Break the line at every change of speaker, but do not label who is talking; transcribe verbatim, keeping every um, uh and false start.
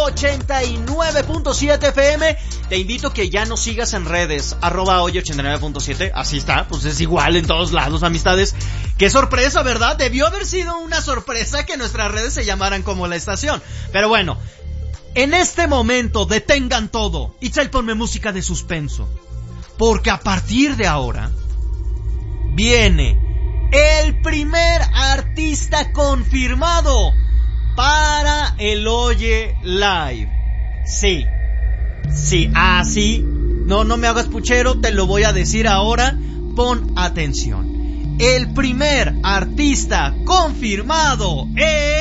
ochenta y nueve punto siete F M. Te invito que ya nos sigas en redes, arroba Oye ochenta y nueve punto siete. Así está, pues es igual en todos lados, amistades. Qué sorpresa, ¿verdad? Debió haber sido una sorpresa que nuestras redes se llamaran como la estación. Pero bueno, en este momento detengan todo. Itzel, ponme música de suspenso, porque a partir de ahora viene el primer artista confirmado para el Oye Live. Sí, sí, así. No, no me hagas puchero, te lo voy a decir ahora. Pon atención. El primer artista confirmado es...